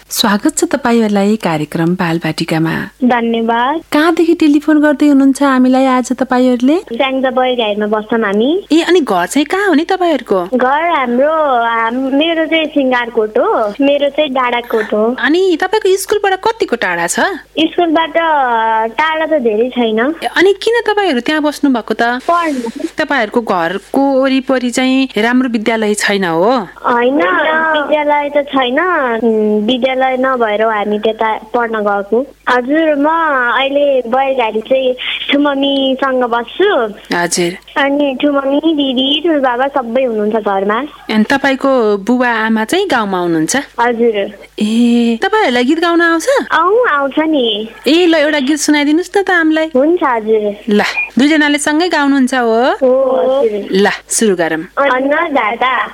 स्वागत छ तपाईहरुलाई कार्यक्रम बालबाटिकामा। धन्यवाद। कहाँदेखि टेलिफोन गर्दै हुनुहुन्छ हामीलाई आज तपाईहरुले? स्याङ्जा बयगाईमा बस्छौं हामी। ए अनि घर चाहिँ कहाँ हो नि तपाईहरुको? घर मेरो चाहिँ सिंगारकोट हो, मेरो चाहिँ डाँडाकोट हो। अनि तपाईको स्कुलबाट कतिको टाढा छ? स्कुलबाट टाढा त धेरै छैन। अनि किन तपाईहरु त्यहाँ बस्नु भएको त? पढ्न। तपाईहरुको घरको वरिपरि चाहिँ राम्रो विद्यालय छैन हो? हैन, विद्यालय त छैन। विद्यालय नभएर हामी त्यता पढ्न गएको। हजुर, म अहिले बयगाडी चाहिँ ठुमम्मीसँग बस्छु। हजुर। अनि ठुमम्मी, दिदी, ठुलबाबा सबै हुनुहुन्छ घरमा। अनि तपाईको बुबा आमा चाहिँ गाउँमा हुनुहुन्छ? हजुर। ए, तपाईहरुलाई गीत गाउन आउँछ? आउँछ नि। ए, ल एउटा गीत सुनाइदिनुस् न त हामीलाई। हुन्छ हजुर। ल, दुईजनाले सँगै गाउनुहुन्छ हो? हो हजुर। ल, सुरु गरौँ। अन्नदाता